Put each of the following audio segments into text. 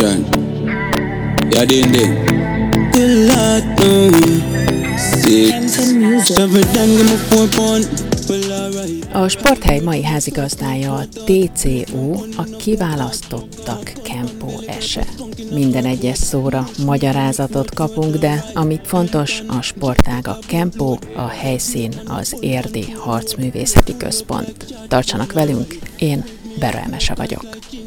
Yeah, ding. A sporthely mai házigazdája a TCO, a kiválasztottak Kempó ese. Minden egyes szóra magyarázatot kapunk, de amit fontos, a sportág a Kempó, a helyszín az Érdi Harcművészeti Központ. Tartsanak velünk, én Bera Emese vagyok.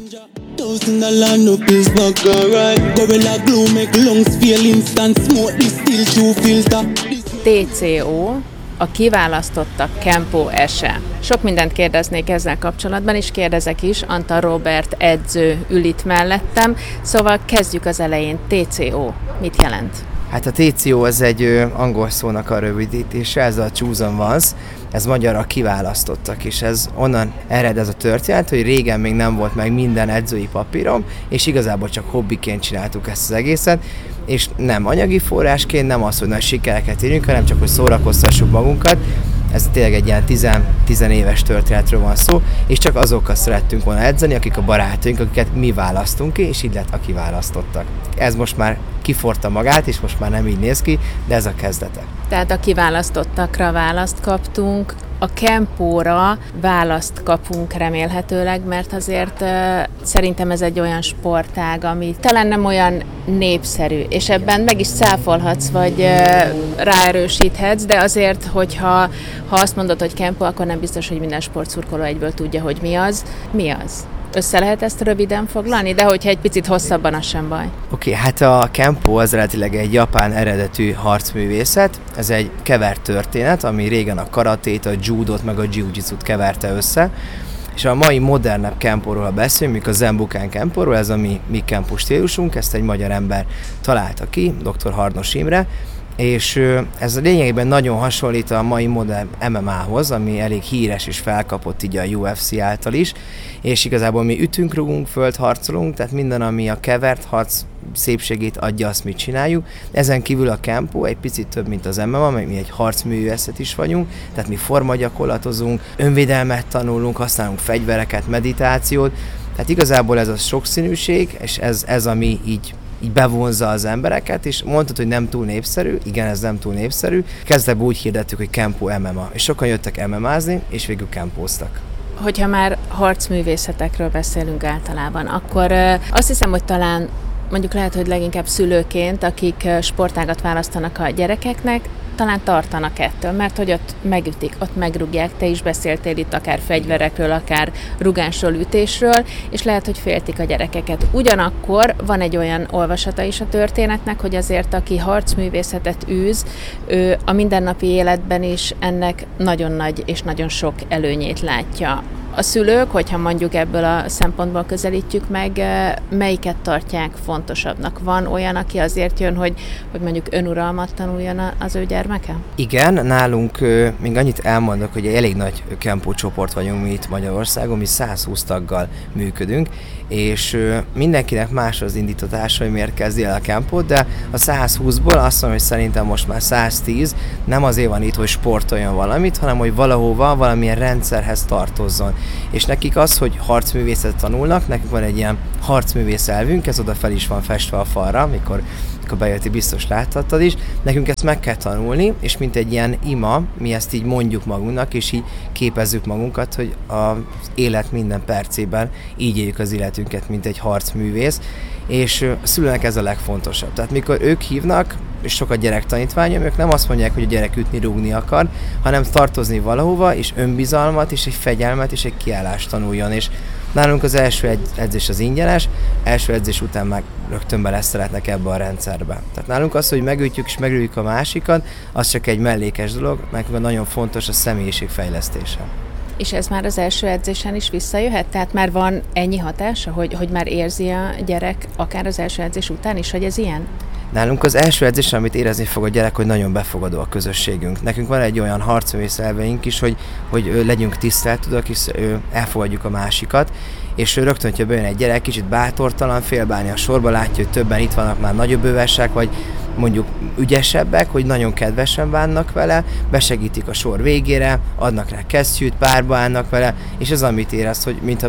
TCO, a kiválasztottak Kempó ese. Sok mindent kérdeznék ezzel kapcsolatban, és kérdezek is. Antal Róbert edző ül itt mellettem, szóval kezdjük az elején. TCO, mit jelent? Hát a TCO ez egy angol szónak a rövidítése, ez a Chosen Ones, ez magyarra kiválasztottak, és ez onnan ered ez a történet, hogy régen még nem volt meg minden edzői papírom, és igazából csak hobbiként csináltuk ezt az egészet, és nem anyagi forrásként, nem az, hogy nagy sikereket érjünk, hanem csak, hogy szórakoztassuk magunkat. Ez tényleg egy ilyen 10 éves történetről van szó, és csak azokkal szerettünk volna edzeni, akik a barátaink, akiket mi választunk ki, és így lett a kiválasztottak. Ez most már kiforta magát, és most már nem így néz ki, de ez a kezdete. Tehát a kiválasztottakra választ kaptunk, a Kempóra választ kapunk remélhetőleg, mert azért szerintem ez egy olyan sportág, ami talán nem olyan népszerű, és ebben meg is cáfolhatsz, vagy ráerősíthetsz, de azért, hogyha azt mondod, hogy Kempó, akkor nem biztos, hogy minden sportszurkoló egyből tudja, hogy mi az. Mi az? Össze lehet ezt röviden foglalni, de hogyha egy picit hosszabban, az sem baj. Oké, hát a Kempó az eredetileg egy japán eredetű harcművészet. Ez egy kevert történet, ami régen a karatét, a judót meg a jiu-jitsut keverte össze. És a mai modernebb Kempóról, ha beszélünk, a Zenbukán Kempóról, ez a mi Kempó stílusunk, ezt egy magyar ember találta ki, dr. Harnos Imre, és ez lényegében nagyon hasonlít a mai modern MMA-hoz, ami elég híres és felkapott így a UFC által is, és igazából mi ütünk, rugunk, földharcolunk, tehát minden, ami a kevert harc szépségét adja, azt mi csináljuk. Ezen kívül a Kempó egy picit több, mint az MMA, mert mi egy harcművészet is vagyunk, tehát mi formagyakorlatozunk, önvédelmet tanulunk, használunk fegyvereket, meditációt, tehát igazából ez a sokszínűség, és ez ami így bevonza az embereket, és mondtad, hogy nem túl népszerű, igen, ez nem túl népszerű. Kezdetben úgy hirdettük, hogy Kempó MMA, és sokan jöttek MMA-zni, és végül kempóztak. Hogyha már harcművészetekről beszélünk általában, akkor azt hiszem, hogy talán mondjuk lehet, hogy leginkább szülőként, akik sportágat választanak a gyerekeknek, talán tartanak ettől, mert hogy ott megütik, ott megrúgják, te is beszéltél itt akár fegyverekről, akár rugásról, ütésről, és lehet, hogy féltik a gyerekeket. Ugyanakkor van egy olyan olvasata is a történetnek, hogy azért aki harcművészetet űz, ő a mindennapi életben is ennek nagyon nagy és nagyon sok előnyét látja. A szülők, hogyha mondjuk ebből a szempontból közelítjük meg, melyiket tartják fontosabbnak? Van olyan, aki azért jön, hogy mondjuk önuralmat tanuljon az ő gyermeke? Igen, nálunk még annyit elmondok, hogy egy elég nagy Kempó csoport vagyunk mi itt Magyarországon, mi 120 taggal működünk, és mindenkinek más az indítatása, hogy miért kezdi el a Kempót, de a 120-ból azt mondom, hogy szerintem most már 110 nem azért van itt, hogy sportoljon valamit, hanem hogy valahova, valamilyen rendszerhez tartozzon. És nekik az, hogy harcművészetet tanulnak, nekik van egy ilyen harcművész elvünk, ez oda fel is van festve a falra, amikor bejötti, biztos láthattad is. Nekünk ezt meg kell tanulni, és mint egy ilyen ima, mi ezt így mondjuk magunknak, és így képezzük magunkat, hogy az élet minden percében így éljük az életünket, mint egy harcművész, és a szülőnek ez a legfontosabb. Tehát mikor ők hívnak, és sok a gyerek tanítványom, ők nem azt mondják, hogy a gyerek ütni, rúgni akar, hanem tartozni valahova, és önbizalmat, és egy fegyelmet, és egy kiállást tanuljon. És nálunk az első edzés az ingyenes, első edzés után meg rögtön bele szeretnek ebbe a rendszerbe. Tehát nálunk az, hogy megütjük és megrüljük a másikat, az csak egy mellékes dolog, nekünk nagyon fontos a személyiségfejlesztése. És ez már az első edzésen is visszajöhet? Tehát már van ennyi hatása, hogy már érzi a gyerek akár az első edzés után is, hogy ez ilyen? Nálunk az első edzés, amit érezni fog a gyerek, hogy nagyon befogadó a közösségünk. Nekünk van egy olyan harcművész elveink is, hogy legyünk tiszteltudók, és elfogadjuk a másikat, és rögtön, hogyha bejön egy gyerek, kicsit bátortalan, félbálni a sorba, látja, hogy többen itt vannak már nagyobb övesek, vagy mondjuk ügyesebbek, hogy nagyon kedvesen bánnak vele, besegítik a sor végére, adnak rá kesztyűt, párba állnak vele, és ez amit érez, hogy mintha már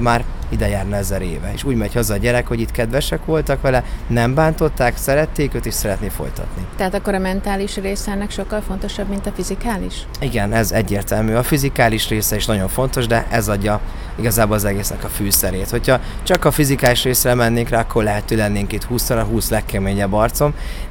ide járna 1000 éve. És úgy megy haza a gyerek, hogy itt kedvesek voltak vele, nem bántották, szerették őt, és szeretné folytatni. Tehát akkor a mentális része ennek sokkal fontosabb, mint a fizikális? Igen, ez egyértelmű. A fizikális része is nagyon fontos, de ez adja igazából az egésznek a fűszerét. Hogyha csak a fizikális részre mennénk rá, akkor lehet, hogy lennénk itt 20-ra, 20 legkeményebb arcom,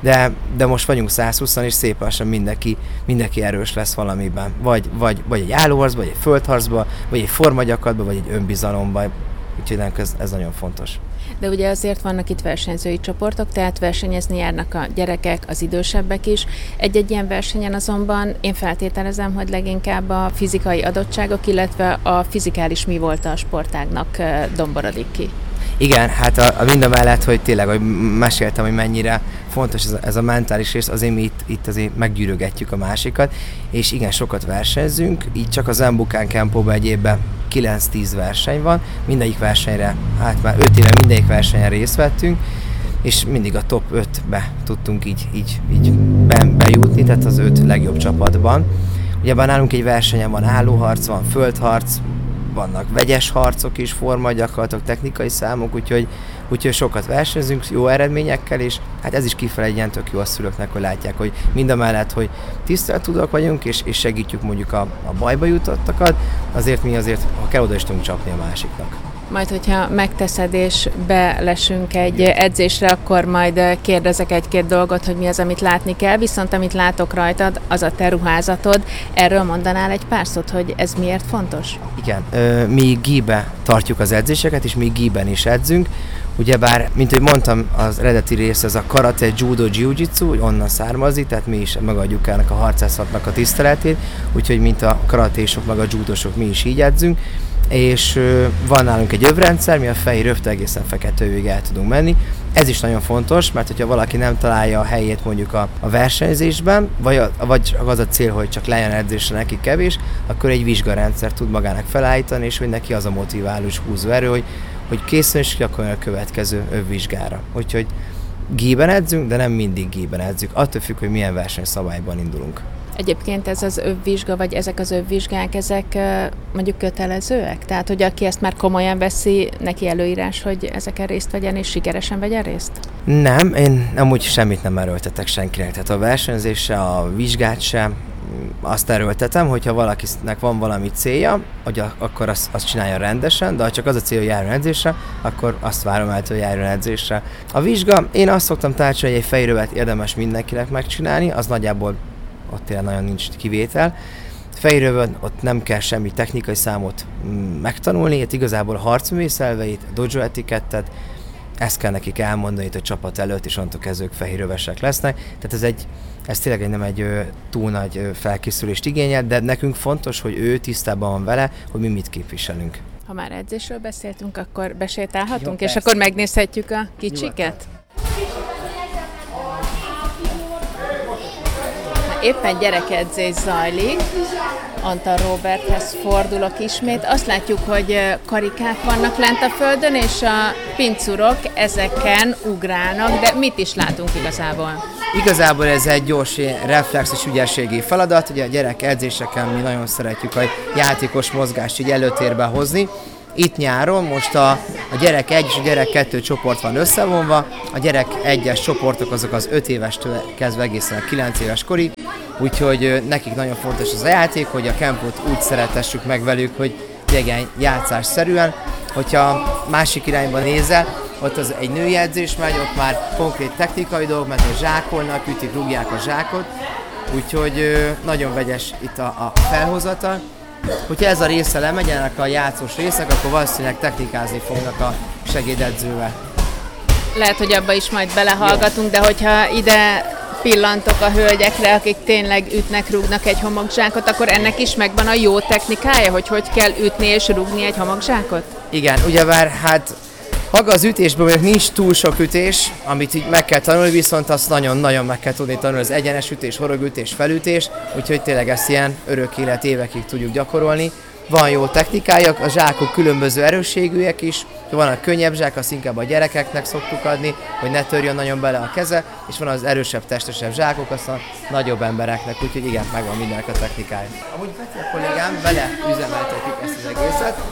de most vagyunk 120-an, és szép lassan mindenki erős lesz valamiben. Vagy egy állóharcban, vagy egy földharcban, vagy egy formagyakatban, vagy egy önbizalomban. Úgyhogy ez nagyon fontos. De ugye azért vannak itt versenyzői csoportok, tehát versenyezni járnak a gyerekek, az idősebbek is. Egy-egy ilyen versenyen azonban én feltételezem, hogy leginkább a fizikai adottságok, illetve a fizikális mi volt a sportágnak domborodik ki. Igen, hát a mindamellett, hogy tényleg, hogy meséltem, hogy mennyire fontos ez a mentális rész, azért mi itt azért meggyűrögetjük a másikat, és igen, sokat versenyzünk, így csak az Embukán Kempóban egy évben 9-10 verseny van, mindegyik versenyre, hát már 5 éve mindegyik versenyen részt vettünk, és mindig a top 5-be tudtunk így bejutni, tehát az 5 legjobb csapatban. Ugyebár nálunk egy versenyen van állóharc, van földharc, vannak vegyes harcok is, formagyakorlatok, technikai számok, úgyhogy sokat versenyzünk, jó eredményekkel, és hát ez is kifele egy ilyen tök jó a szülőknek, hogy látják, hogy mindamellett, hogy tisztelettudatok vagyunk, és segítjük mondjuk a bajba jutottakat, azért mi ha kell, oda is tudunk csapni a másiknak. Majd, hogyha megteszed és belesünk egy edzésre, akkor majd kérdezek egy-két dolgot, hogy mi az, amit látni kell, viszont amit látok rajtad, az a te ruházatod. Erről mondanál egy pár szót, hogy ez miért fontos? Igen, mi gíbe tartjuk az edzéseket, és mi gíben is edzünk. Ugyebár, mint ahogy mondtam, az eredeti rész ez a karate, judo, jiu-jitsu, hogy onnan származik, tehát mi is megadjuk ennek a harcászatnak a tiszteletét, úgyhogy mint a karatésok, meg a judosok, mi is így edzünk. És van nálunk egy övrendszer, mi a fehér övtől egészen fekete övig el tudunk menni. Ez is nagyon fontos, mert hogyha valaki nem találja a helyét mondjuk a versenyzésben, vagy az a cél, hogy csak legyen edzésre neki kevés, akkor egy vizsgarendszer tud magának felállítani, és hogy neki az a motiváló és húzó erő, hogy készül és gyakorolja a következő övvizsgára. Úgyhogy gíben edzünk, de nem mindig gíben edzünk. Attól függ, hogy milyen versenyszabályban indulunk. Egyébként ez az övvizsga, vagy ezek az övvizsgák, ezek mondjuk kötelezőek? Tehát, hogy aki ezt már komolyan veszi, neki előírás, hogy ezeken részt vegyen, és sikeresen vegyen részt? Nem, én amúgy semmit nem erőltetek senkinek. Tehát a versenyzésre, a vizsgát sem, azt erőltetem, hogyha valakinek van valami célja, hogy akkor azt csinálja rendesen, de ha csak az a cél, hogy járjon edzésre, akkor azt várom el, hogy járjon edzésre. A vizsga, én azt szoktam tanácsolni, hogy egy fejrövet érdemes mindenkinek megcsinálni, az nagyjából ott tényleg nagyon nincs kivétel. Fejrövön ott nem kell semmi technikai számot megtanulni, itt igazából harcművészelveit, dojo etikettet, ezt kell nekik elmondani itt a csapat előtt, és onnantól kezdve ők fehérövesek lesznek. Tehát ez tényleg nem egy túl nagy felkészülést igényel, de nekünk fontos, hogy ő tisztában van vele, hogy mi mit képviselünk. Ha már edzésről beszéltünk, akkor besétálhatunk, jó, és akkor megnézhetjük a kicsiket? Éppen gyerekedzés zajlik, Antal Roberthez fordulok ismét. Azt látjuk, hogy karikák vannak lent a földön, és a pincurok ezeken ugrálnak, de mit is látunk igazából? Igazából ez egy gyors reflex és ügyességi feladat. Ugye a gyerek edzéseken mi nagyon szeretjük a játékos mozgást így előtérbe hozni. Itt nyáron most a gyerek 1 és a gyerek 2 csoport van összevonva. A gyerek 1-es csoportok azok az 5 évestől kezdve egészen a 9 éves korig. Úgyhogy nekik nagyon fontos az a játék, hogy a kempót úgy szeretessük meg velük, hogy idegen játszásszerűen. Hogyha másik irányba nézel, ott az egy női edzés megy, ott már konkrét technikai dolgok, mert zsákolnak, ütik, rúgják a zsákot. Úgyhogy nagyon vegyes itt a felhozata. Hogyha ez a része lemegy, ennek a játszós részek, akkor valószínűleg technikázni fognak a segédedzővel. Lehet, hogy abba is majd belehallgatunk, de hogyha ide pillantok a hölgyekre, akik tényleg ütnek, rúgnak egy homokzsákot, akkor ennek is megvan a jó technikája, hogy kell ütni és rúgni egy homokzsákot? Igen, ugyebár hát maga az ütésben mondjuk nincs túl sok ütés, amit így meg kell tanulni, viszont azt nagyon-nagyon meg kell tudni tanulni, az egyenes ütés, horogütés, felütés, úgyhogy tényleg ezt ilyen örök élet évekig tudjuk gyakorolni. Van jó technikája, a zsákok különböző erősségűek is, van a könnyebb zsák, azt inkább a gyerekeknek szoktuk adni, hogy ne törjön nagyon bele a keze, és van az erősebb, testesebb zsákok, azt a nagyobb embereknek, úgyhogy igen, megvan mindenek a technikája. Amúgy Peti a kollégám, vele üzemeltetik ezt az egészet.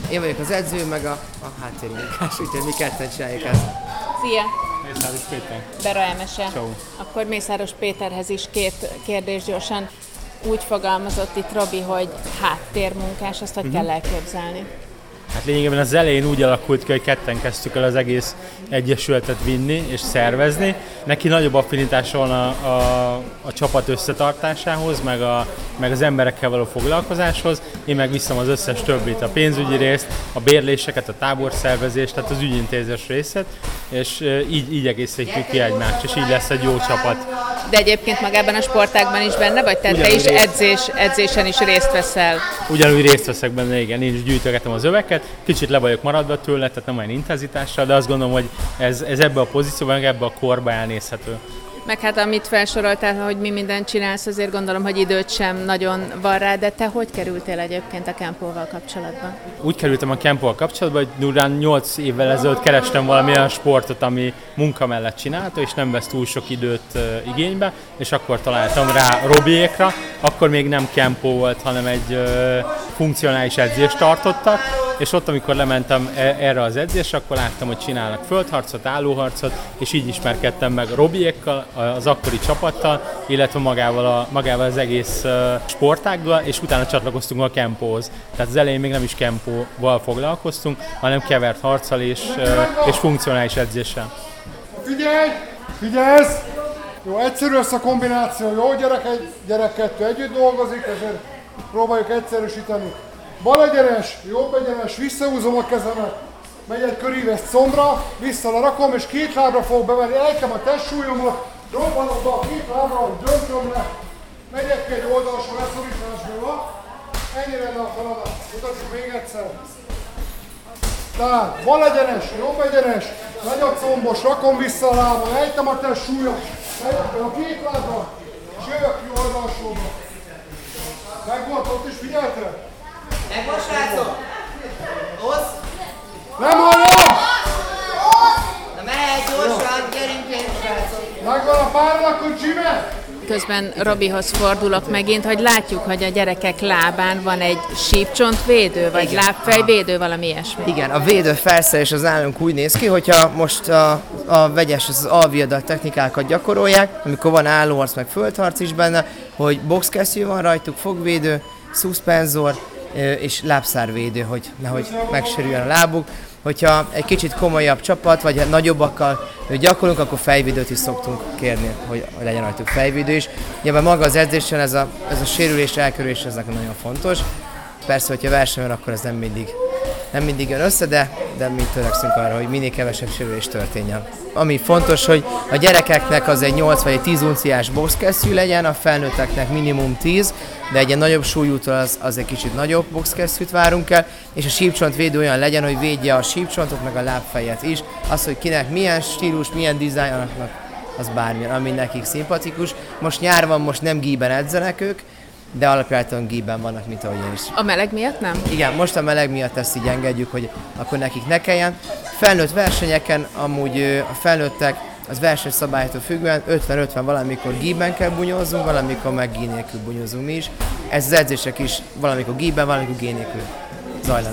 Én vagyok az edző, meg a háttérmunkás, úgyhogy mi ketten csináljuk ezt. Szia! Mészáros Péter. Bera Emese. Ciao. Akkor Mészáros Péterhez is két kérdés gyorsan. Úgy fogalmazott itt Robi, hogy háttérmunkás, azt hogy kell elképzelni? Hát lényegében az elején úgy alakult ki, hogy ketten kezdtük el az egész egyesületet vinni és szervezni. Neki nagyobb affinitása van a csapat összetartásához, meg az emberekkel való foglalkozáshoz. Én meg viszem az összes többit, a pénzügyi részt, a bérléseket, a táborszervezést, tehát az ügyintézés részét, és így egészítjük ki egymást, és így lesz egy jó csapat. De egyébként magában a sportágban is benne vagy? Tehát te is edzésen is részt veszel? Ugyanúgy részt veszek benne, igen, én is gyűjtögetem az öveket, kicsit le vagyok maradva tőle, tehát nem olyan intenzitással, de azt gondolom, hogy ez ebbe a pozícióban, ebbe a korba elnézhető. Meg hát amit felsoroltál, hogy mi mindent csinálsz, azért gondolom, hogy időt sem nagyon van rá, de te hogy kerültél egyébként a Kempóval kapcsolatban? Úgy kerültem a Kempóval kapcsolatban, hogy durván 8 évvel ezelőtt kerestem valamilyen sportot, ami munka mellett csinálta, és nem vesz túl sok időt igénybe, és akkor találtam rá Robiékra, akkor még nem Kempó volt, hanem egy funkcionális edzést tartottak, és ott, amikor lementem erre az edzésre, akkor láttam, hogy csinálnak földharcot, állóharcot, és így ismerkedtem meg Robiékkal, az akkori csapattal, illetve magával az egész sportággal, és utána csatlakoztunk a Kempóhoz. Tehát az elején még nem is Kempóval foglalkoztunk, hanem kevert harccal és funkcionális edzéssel. Figyelj! Figyelsz! Jó, egyszerű lesz a kombináció, jó? Gyerek kettő együtt dolgozik, ezért próbáljuk egyszerűsíteni. Bal egyenes, jobb egyenes, visszahúzom a kezemet, megy egy köríves combra, vissza lerakom, és két lábra fogok bevenni, ejtem a testsúlyomat, robbanok be a két lábra, döntöm le, megyek egy oldalsó leszorításba, ennyi lenne a feladat. Mutassuk még egyszer. Tehát bal egyenes, jobb egyenes, megy a combos, rakom vissza a lábon, ejtem a testsúlyom, megyek be a két lábra, és jövök ki oldalsóba. Megvolt ott is, figyeltél? Megvan, srácok? Osz? Nem hallom! Na mehet gyorsan, gyerünk én, srácok! Megvan a páron, akkor Jimmy! Közben Robihoz fordulok megint, hogy látjuk, hogy a gyerekek lábán van egy sípcsontvédő, vagy lábfejvédő, valami ilyesmi. Igen, a védő felszerelés az nálunk úgy néz ki, hogyha most a vegyes, az alviadal technikákat gyakorolják, amikor van állóharc, meg földharc is benne, hogy boxkesztyű van rajtuk, fogvédő, szuszpenzor, és lábszárvédő, hogy nehogy megsérüljön a lábuk. Hogyha egy kicsit komolyabb csapat, vagy nagyobbakkal gyakorlunk, akkor fejvédőt is szoktunk kérni, hogy legyen rajtuk fejvédő is. Nyilván maga az edzésen ez a sérülés, elkerülés, ez nagyon fontos. Persze, hogyha verseny van, akkor ez nem mindig jön össze, de mi törekszünk arra, hogy minél kevesebb sérülés történjen. Ami fontos, hogy a gyerekeknek az egy 8 vagy egy 10 unciás boxkesztyű legyen, a felnőtteknek minimum 10, de egy ilyen nagyobb súlyútól az egy kicsit nagyobb boxkesztyűt várunk el, és a sípcsontvédő olyan legyen, hogy védje a sípcsontot meg a lábfejet is. Az, hogy kinek milyen stílus, milyen dizájn, az bármilyen, ami nekik szimpatikus. Most nyár van, most nem gíben edzenek ők, de alapjáraton gíben vannak, mint ahogy én is. A meleg miatt nem? Igen, most a meleg miatt ezt így engedjük, hogy akkor nekik ne kelljen. Felnőtt versenyeken amúgy a felnőttek az versenyszabálytól függően 50-50 valamikor gíben kell bunyózzunk, valamikor meg gí nélkül bunyózunk mi is. Ez az edzések is valamikor gíben, valamikor gí nélkül zajlanak.